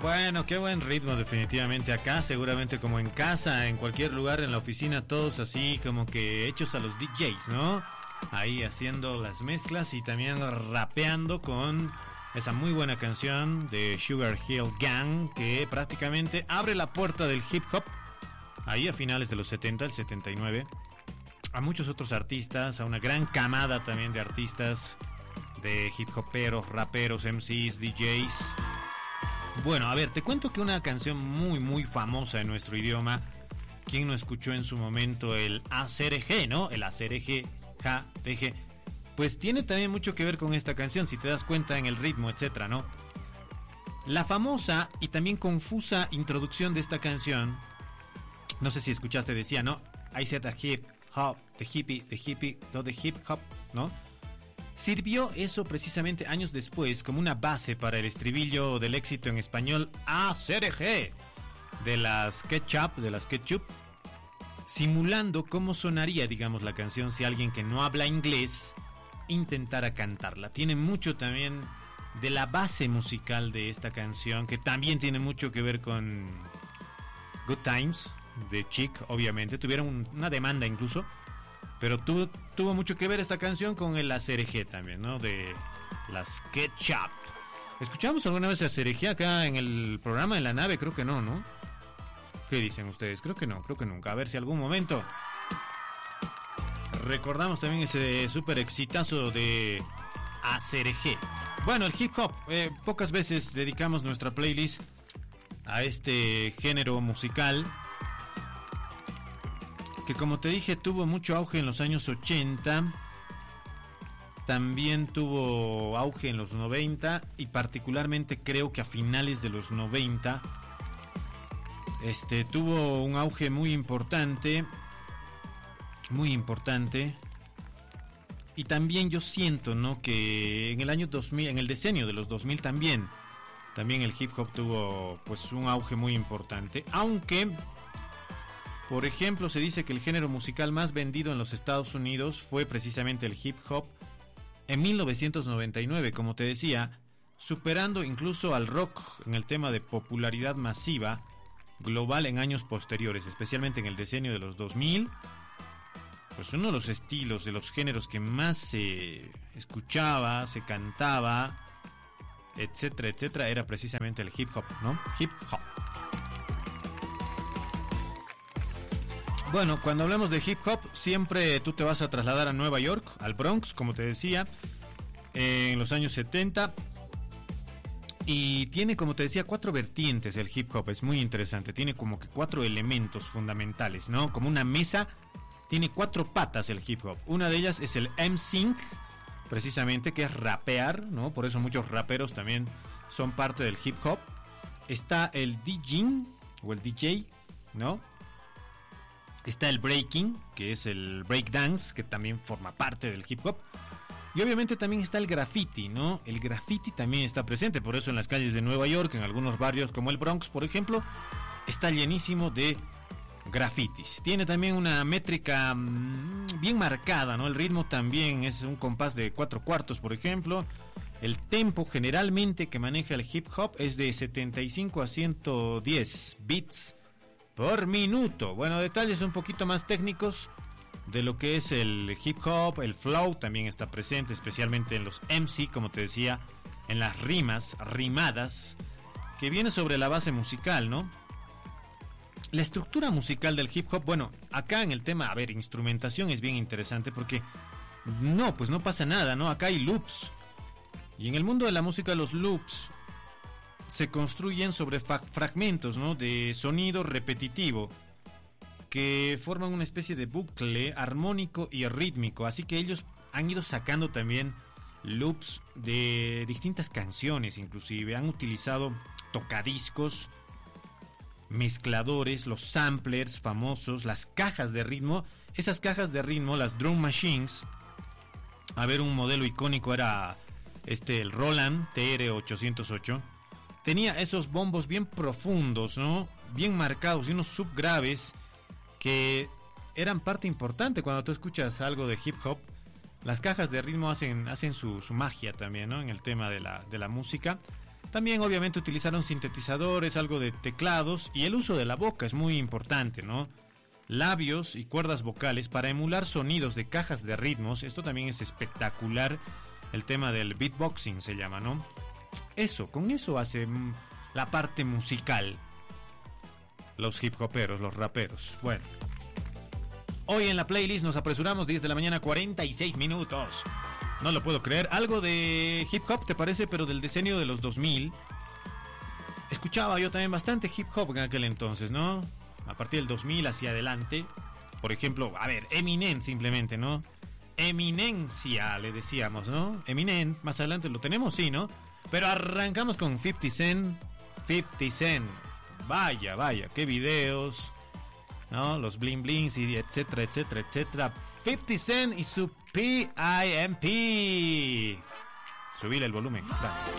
Bueno, qué buen ritmo definitivamente acá, seguramente como en casa, en cualquier lugar, en la oficina, todos así como que hechos a los DJs, ¿no? Ahí haciendo las mezclas y también rapeando con esa muy buena canción de Sugar Hill Gang que prácticamente abre la puerta del hip hop ahí a finales de los 70, el 79, a muchos otros artistas, a una gran camada también de artistas, de hip hoperos, raperos, MCs, DJs. Bueno, a ver, te cuento que una canción muy muy famosa en nuestro idioma, ¿quién no escuchó en su momento el ACRG, no? El ACRG, JTG, pues tiene también mucho que ver con esta canción, si te das cuenta en el ritmo, etcétera, ¿no? La famosa y también confusa introducción de esta canción, no sé si escuchaste, decía, ¿no? I said a hip hop, the hippie, no the hip hop, ¿no? Sirvió eso precisamente años después como una base para el estribillo del éxito en español ACRG de las Ketchup, simulando cómo sonaría, digamos, la canción si alguien que no habla inglés intentara cantarla. Tiene mucho también de la base musical de esta canción, que también tiene mucho que ver con Good Times de Chic, obviamente. Tuvieron una demanda incluso, pero tuvo mucho que ver esta canción con el ACRG también, ¿no? De las Ketchup. ¿Escuchamos alguna vez a ACRG acá en el programa, en la nave? Creo que no, ¿no? ¿Qué dicen ustedes? Creo que no, creo que nunca. A ver si algún momento recordamos también ese súper exitazo de ACRG. Bueno, el hip hop, pocas veces dedicamos nuestra playlist a este género musical que, como te dije, tuvo mucho auge en los años 80, también tuvo auge en los 90 y particularmente creo que a finales de los 90 tuvo un auge muy importante, y también yo siento, ¿no?, que en el año 2000, en el decenio de los 2000 también el hip hop tuvo pues un auge muy importante, aunque por ejemplo se dice que el género musical más vendido en los Estados Unidos fue precisamente el hip hop en 1999, como te decía, superando incluso al rock en el tema de popularidad masiva global en años posteriores, especialmente en el decenio de los 2000. Pues uno de los estilos, de los géneros que más se escuchaba, se cantaba, etcétera, etcétera, era precisamente el hip hop, ¿no? Hip hop. Bueno, cuando hablamos de hip hop, siempre tú te vas a trasladar a Nueva York, al Bronx, como te decía, en los años 70. Y tiene, como te decía, 4 vertientes el hip hop, es muy interesante. Tiene como que 4 elementos fundamentales, ¿no? Como una mesa, tiene 4 patas el hip hop. Una de ellas es el MCing, precisamente, que es rapear, ¿no? Por eso muchos raperos también son parte del hip hop. Está el DJing, o el DJ, ¿no? Está el breaking, que es el breakdance, que también forma parte del hip hop. Y obviamente también está el graffiti, ¿no? El graffiti también está presente, por eso en las calles de Nueva York, en algunos barrios como el Bronx, por ejemplo, está llenísimo de grafitis. Tiene también una métrica bien marcada, ¿no? El ritmo también es un compás de 4/4, por ejemplo. El tempo generalmente que maneja el hip hop es de 75 a 110 beats por minuto. Bueno, detalles un poquito más técnicos de lo que es el hip hop, el flow también está presente, especialmente en los MC, como te decía, en las rimadas, que viene sobre la base musical, ¿no? La estructura musical del hip hop, bueno, acá en el tema, a ver, instrumentación es bien interesante porque no pasa nada, ¿no? Acá hay loops. Y en el mundo de la música los loops se construyen sobre fragmentos, ¿no?, de sonido repetitivo que forman una especie de bucle armónico y rítmico. Así que ellos han ido sacando también loops de distintas canciones, inclusive han utilizado tocadiscos, mezcladores, los samplers famosos, las cajas de ritmo. Esas cajas de ritmo, las drum machines, a ver, un modelo icónico era el Roland TR-808. Tenía esos bombos bien profundos, ¿no?, bien marcados, y unos subgraves que eran parte importante cuando tú escuchas algo de hip hop. Las cajas de ritmo hacen su magia también, ¿no?, en el tema de la música. También obviamente utilizaron sintetizadores, algo de teclados y el uso de la boca es muy importante, ¿no? Labios y cuerdas vocales para emular sonidos de cajas de ritmos. Esto también es espectacular. El tema del beatboxing se llama, ¿no? Con eso hace la parte musical los hip hoperos, los raperos. Bueno, hoy en la playlist nos apresuramos, 10 de la mañana, 46 minutos. No lo puedo creer. Algo de hip hop, ¿te parece? Pero del decenio de los 2000. Escuchaba yo también bastante hip hop en aquel entonces, ¿no? A partir del 2000 hacia adelante. Por ejemplo, a ver, Eminem simplemente, ¿no? Eminencia, le decíamos, ¿no? Eminem, más adelante lo tenemos, sí, ¿no? Pero arrancamos con 50 Cent. 50 Cent. Vaya, qué videos, ¿no? Los bling blings y etcétera, etcétera, etcétera. 50 Cent y su PIMP. Subile el volumen. Dale.